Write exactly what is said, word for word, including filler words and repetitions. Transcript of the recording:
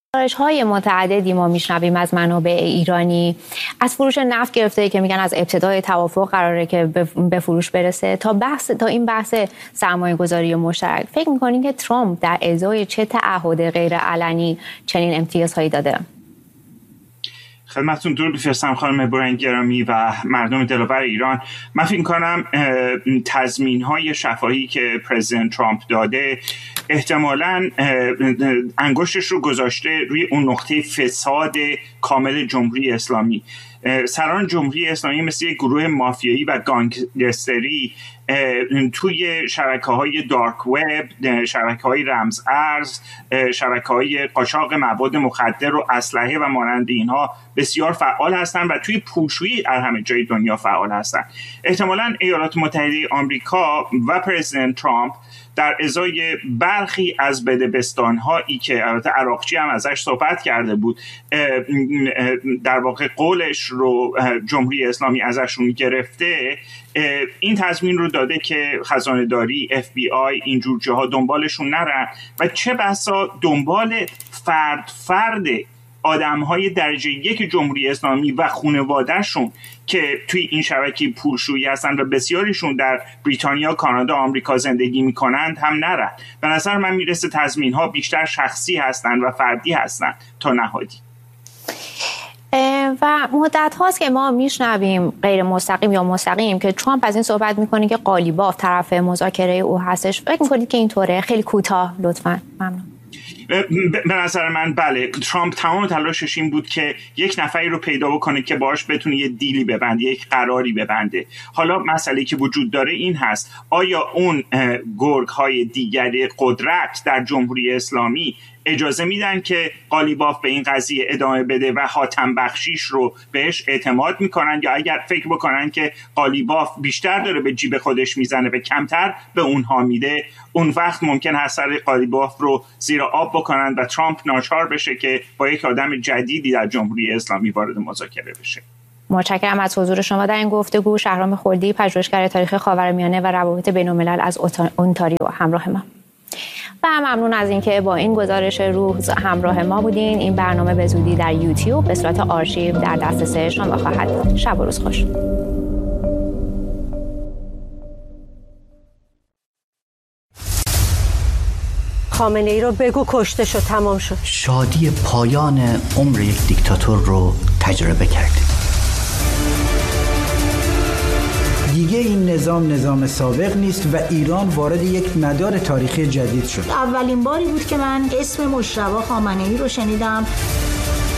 گزارش‌های متعددی ما میشنویم از منابع ایرانی از فروش نفت گرفته که میگن از ابتدای توافق قراره که به فروش برسه تا بحث تا این بحث سرمایه‌گذاری مشترک. فکر می‌کنین که ترامپ در ازای چه تعهد غیر علنی چنین امتیازهایی داده؟ خدمتتون درود بفرستم خانم برنگ گرامی و مردم دلاور ایران. من فکر کنم تضمین‌های شفاهی که پرزیدنت ترامپ داده احتمالاً انگشتش رو گذاشته روی اون نقطه فساد کامل جمهوری اسلامی. سران جمهوری اسلامی مثل یک گروه مافیایی و گانگستری توی شبکه‌های دارک وب، شبکه‌های رمز ارز، شبکه‌های قاچاق مواد مخدر و اسلحه و مانند اینها بسیار فعال هستند و توی پولشویی در همه جای دنیا فعال هستند. احتمالاً ایالات متحده آمریکا و پرزیدنت ترامپ در ازای برخی از بدبستان‌هایی که البته عراقچی هم ازش صحبت کرده بود، در واقع قولش رو جمهوری اسلامی ازشون گرفته، این تضمین رو داده که خزانه‌داری، اف بی آی اینجور جاها دنبالشون نرن و چه بسا دنبال فرد فرد آدم‌های درجه یک جمهوری اسلامی و خانواده‌شون که توی این شبکه پولشویی هستن و بسیاریشون در بریتانیا، کانادا، آمریکا زندگی می‌کنند هم نرن. به نظر من میرسه تضمین‌ها بیشتر شخصی هستن و فردی هستن تا نهادی. و مدت هاست که ما میشنویم غیر مستقیم یا مستقیم که ترامپ از این صحبت میکنه که قالیباف طرف مذاکره او هستش. فکر میکنید که اینطوره؟ خیلی کوتاه لطفاً. ممنون. به نظر من بله، ترامپ تمام تلاشش این بود که یک نفری رو پیدا بکنه که باهاش بتونه یه دیلی ببنده، یک قراری ببنده. حالا مسئله که وجود داره این هست: آیا اون گرگ‌های دیگر قدرت در جمهوری اسلامی اجازه میدن که قالیباف به این قضیه ادامه بده و حاتم بخشیش رو بهش اعتماد میکنن، یا اگر فکر بکنن که قالیباف بیشتر داره به جیب خودش میزنه و کمتر به اونها میده، اون وقت ممکن هست سر قالیباف رو زیر آب بکنن و ترامپ ناچار بشه که با یک آدم جدیدی در جمهوری اسلامی وارد مذاکره بشه. متشکرم از حضور شما در این گفتگو. شهرام خلدی، پژوهشگر تاریخ خاورمیانه و روابط بین‌الملل از اونتاریو همراه ما. و ممنون از اینکه با این گزارش روز همراه ما بودین. این برنامه به زودی در یوتیوب به صورت آرشیو در دسترس شما خواهد بود. شب و روز خوش. خامنه ای رو بگو کشته شد، تمام شد. شادی پایان عمر یک دیکتاتور رو تجربه کردیم. دیگه این نظام نظام سابق نیست و ایران وارد یک مدار تاریخی جدید شد. اولین باری بود که من اسم مجتبی خامنه‌ای رو شنیدم.